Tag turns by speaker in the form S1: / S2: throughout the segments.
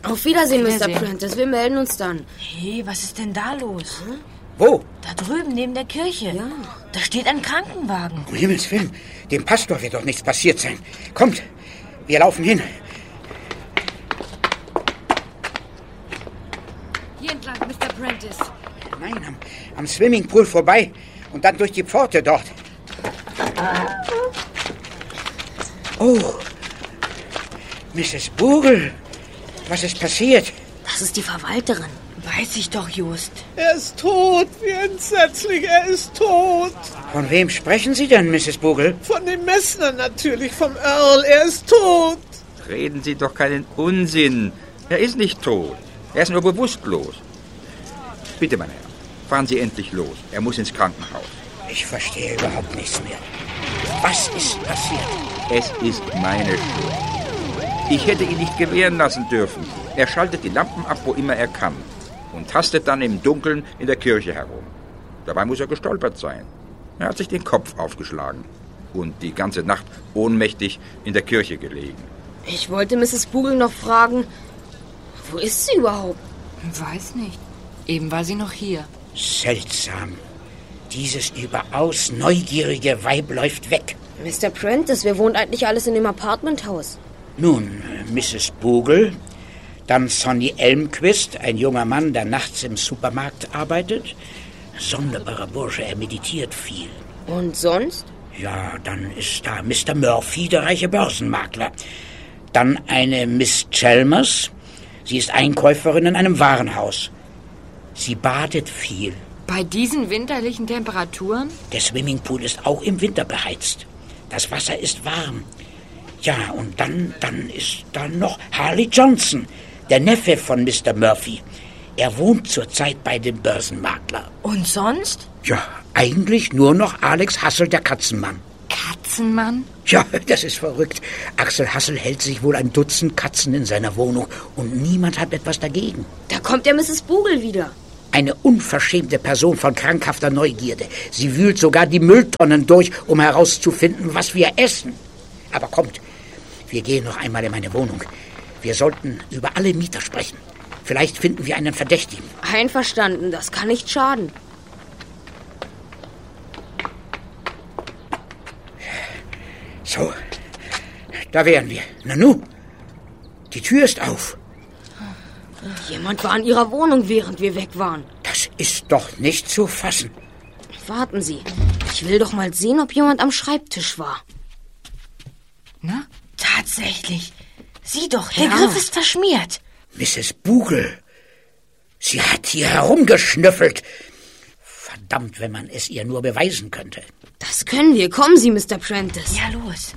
S1: Auf Wiedersehen, Mr. Prentice. Wir melden uns dann.
S2: Hey, was ist denn da los?
S3: Wo?
S2: Da drüben, neben der Kirche.
S1: Ja.
S2: Da steht ein Krankenwagen.
S3: Um Himmels Willen, dem Pastor wird doch nichts passiert sein. Kommt, wir laufen hin.
S1: Hier entlang, Mr. Prentice.
S3: Nein, am Swimmingpool vorbei und dann durch die Pforte dort. Oh, Mrs. Bogle, was ist passiert?
S1: Das ist die Verwalterin.
S2: Weiß ich doch, Just.
S4: Er ist tot, wie entsetzlich, er ist tot.
S3: Von wem sprechen Sie denn, Mrs. Bogle?
S4: Von dem Messner natürlich, vom Earl, er ist tot.
S5: Reden Sie doch keinen Unsinn. Er ist nicht tot. Er ist nur bewusstlos. Bitte, mein Herr, fahren Sie endlich los. Er muss ins Krankenhaus.
S3: Ich verstehe überhaupt nichts mehr. Was ist passiert?
S5: Es ist meine Schuld. Ich hätte ihn nicht gewähren lassen dürfen. Er schaltet die Lampen ab, wo immer er kann. Und tastet dann im Dunkeln in der Kirche herum. Dabei muss er gestolpert sein. Er hat sich den Kopf aufgeschlagen. Und die ganze Nacht ohnmächtig in der Kirche gelegen.
S1: Ich wollte Mrs. Bogle noch fragen, wo ist sie überhaupt?
S6: Weiß nicht. Eben war sie noch hier.
S3: Seltsam. Dieses überaus neugierige Weib läuft weg.
S1: Mr. Prentice, wir wohnen eigentlich alles in dem Apartmenthaus.
S3: Nun, Mrs. Bogle, dann Sonny Elmquist, ein junger Mann, der nachts im Supermarkt arbeitet. Sonderbarer Bursche, er meditiert viel.
S1: Und sonst?
S3: Ja, dann ist da Mr. Murphy, der reiche Börsenmakler. Dann eine Miss Chalmers. Sie ist Einkäuferin in einem Warenhaus. Sie badet viel.
S6: Bei diesen winterlichen Temperaturen?
S3: Der Swimmingpool ist auch im Winter beheizt. Das Wasser ist warm. Ja, und dann ist da noch Harley Johnson, der Neffe von Mr. Murphy. Er wohnt zurzeit bei dem Börsenmakler.
S2: Und sonst?
S3: Ja, eigentlich nur noch Alex Hassel, der Katzenmann.
S6: Katzenmann?
S3: Ja, das ist verrückt. Axel Hassel hält sich wohl ein Dutzend Katzen in seiner Wohnung und niemand hat etwas dagegen.
S1: Da kommt ja Mrs. Bogle wieder.
S3: Eine unverschämte Person von krankhafter Neugierde. Sie wühlt sogar die Mülltonnen durch, um herauszufinden, was wir essen. Aber kommt, wir gehen noch einmal in meine Wohnung. Wir sollten über alle Mieter sprechen. Vielleicht finden wir einen Verdächtigen.
S1: Einverstanden, das kann nicht schaden.
S3: So, da wären wir. Nanu, die Tür ist auf.
S1: Jemand war in ihrer Wohnung, während wir weg waren.
S3: Das ist doch nicht zu fassen.
S1: Warten Sie, ich will doch mal sehen, ob jemand am Schreibtisch war.
S6: Na?
S2: Tatsächlich. Sieh doch, der
S1: Ja.
S2: Griff ist verschmiert.
S3: Mrs. Bogle, sie hat hier herumgeschnüffelt. Verdammt, wenn man es ihr nur beweisen könnte.
S1: Das können wir. Kommen Sie, Mr. Prentice.
S2: Ja, los.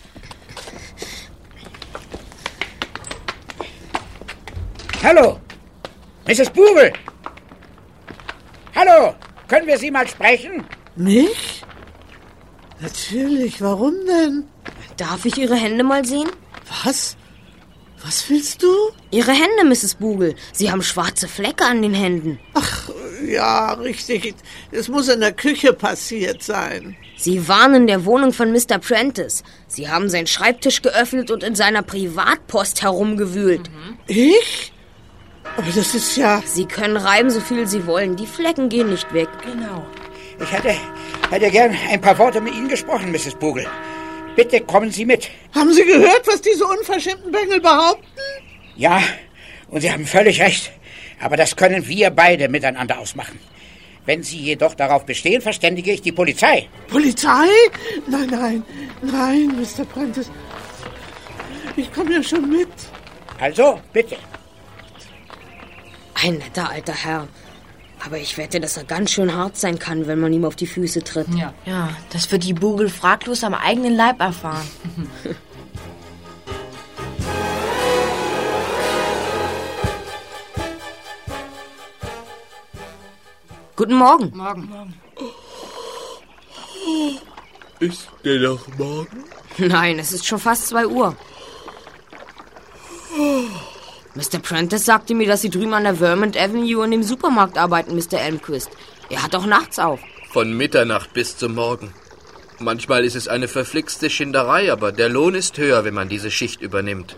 S3: Hallo, Mrs. Bogle. Hallo, können wir Sie mal sprechen?
S4: Mich? Natürlich, warum denn?
S1: Darf ich Ihre Hände mal sehen?
S4: Was? Was willst du?
S1: Ihre Hände, Mrs. Bogle. Sie haben schwarze Flecke an den Händen.
S4: Ach, ja, richtig. Es muss in der Küche passiert sein.
S1: Sie waren in der Wohnung von Mr. Prentice. Sie haben seinen Schreibtisch geöffnet und in seiner Privatpost herumgewühlt.
S4: Ich? Aber das ist ja...
S1: Sie können reiben, so viel Sie wollen. Die Flecken gehen nicht weg.
S2: Genau.
S3: Ich hätte gern ein paar Worte mit Ihnen gesprochen, Mrs. Bogle. Bitte kommen Sie mit.
S4: Haben Sie gehört, was diese unverschämten Bengel behaupten?
S3: Ja, und Sie haben völlig recht. Aber das können wir beide miteinander ausmachen. Wenn Sie jedoch darauf bestehen, verständige ich die Polizei.
S4: Polizei? Nein, Mr. Prentice. Ich komme ja schon mit.
S3: Also, bitte.
S1: Ein netter alter Herr. Aber ich wette, dass er ganz schön hart sein kann, wenn man ihm auf die Füße tritt.
S2: Ja, das wird die Bogle fraglos am eigenen Leib erfahren.
S1: Guten Morgen.
S6: Morgen.
S4: Ist der noch morgen?
S1: Nein, es ist schon fast 2 Uhr. Mr. Prentice sagte mir, dass Sie drüben an der Vermont Avenue in dem Supermarkt arbeiten, Mr. Elmquist. Er hat auch nachts auf.
S7: Von Mitternacht bis zum Morgen. Manchmal ist es eine verflixte Schinderei, aber der Lohn ist höher, wenn man diese Schicht übernimmt.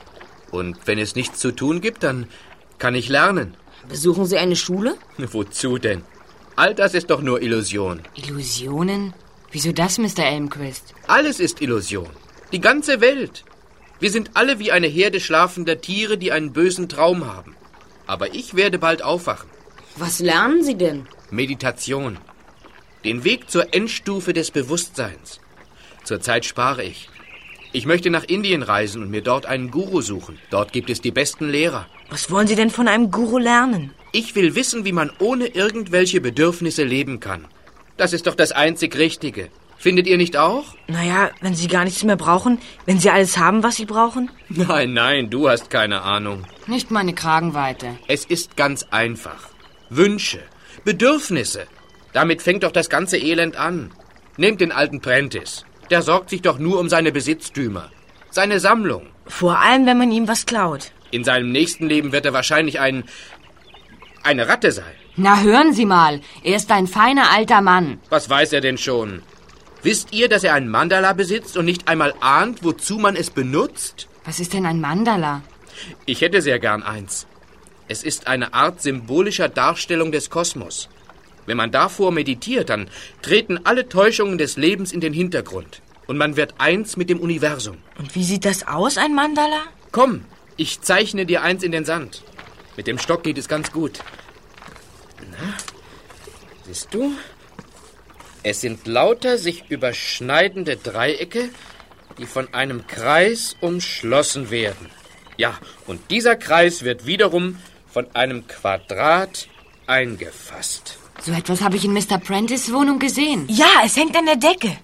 S7: Und wenn es nichts zu tun gibt, dann kann ich lernen.
S1: Besuchen Sie eine Schule?
S7: Wozu denn? All das ist doch nur Illusion.
S6: Illusionen? Wieso das, Mr. Elmquist?
S7: Alles ist Illusion. Die ganze Welt. Wir sind alle wie eine Herde schlafender Tiere, die einen bösen Traum haben. Aber ich werde bald aufwachen.
S1: Was lernen Sie denn?
S7: Meditation. Den Weg zur Endstufe des Bewusstseins. Zurzeit spare ich. Ich möchte nach Indien reisen und mir dort einen Guru suchen. Dort gibt es die besten Lehrer.
S2: Was wollen Sie denn von einem Guru lernen?
S7: Ich will wissen, wie man ohne irgendwelche Bedürfnisse leben kann. Das ist doch das einzig Richtige. Findet ihr nicht auch?
S2: Naja, wenn Sie gar nichts mehr brauchen, wenn Sie alles haben, was Sie brauchen?
S7: Nein, du hast keine Ahnung.
S6: Nicht meine Kragenweite.
S7: Es ist ganz einfach. Wünsche, Bedürfnisse. Damit fängt doch das ganze Elend an. Nehmt den alten Prentice. Der sorgt sich doch nur um seine Besitztümer. Seine Sammlung.
S2: Vor allem, wenn man ihm was klaut.
S7: In seinem nächsten Leben wird er wahrscheinlich eine Ratte sein.
S6: Na, hören Sie mal. Er ist ein feiner alter Mann.
S7: Was weiß er denn schon? Wisst ihr, dass er ein Mandala besitzt und nicht einmal ahnt, wozu man es benutzt?
S6: Was ist denn ein Mandala?
S7: Ich hätte sehr gern eins. Es ist eine Art symbolischer Darstellung des Kosmos. Wenn man davor meditiert, dann treten alle Täuschungen des Lebens in den Hintergrund. Und man wird eins mit dem Universum.
S2: Und wie sieht das aus, ein Mandala?
S7: Komm, ich zeichne dir eins in den Sand. Mit dem Stock geht es ganz gut. Na, siehst du? Es sind lauter sich überschneidende Dreiecke, die von einem Kreis umschlossen werden. Ja, und dieser Kreis wird wiederum von einem Quadrat eingefasst.
S6: So etwas habe ich in Mr. Prentice' Wohnung gesehen.
S2: Ja, es hängt an der Decke.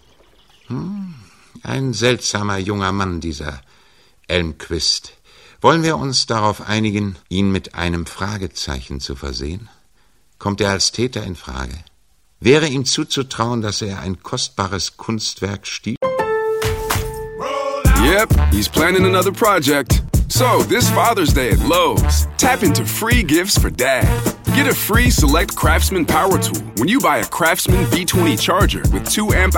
S8: Ein seltsamer junger Mann, dieser Elmquist. Wollen wir uns darauf einigen, ihn mit einem Fragezeichen zu versehen? Kommt er als Täter in Frage? Wäre ihm zuzutrauen, dass er ein kostbares Kunstwerk stiehlt?
S9: Yep, he's planning another project. So, this Father's Day at Lowe's, tap into free gifts for Dad. Get a free Select Craftsman power tool when you buy a Craftsman V20 charger with 2 amp